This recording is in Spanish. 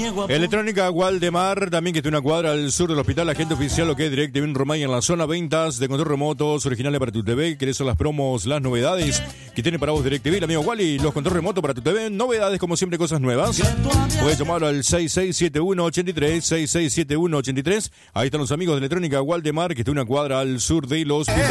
Electrónica Waldemar, también que está una cuadra al sur del hospital, agente oficial, lo que es DirecTV Romay en la zona, ventas de control remotos originales para tu TV, que son las promos, las novedades que tiene para vos DirecTV, el amigo Wally, los control remotos para tu TV, novedades como siempre, cosas nuevas. Puedes llamarlo al 667183, 667183, ahí están los amigos de Electrónica Waldemar, que está una cuadra al sur del hospital.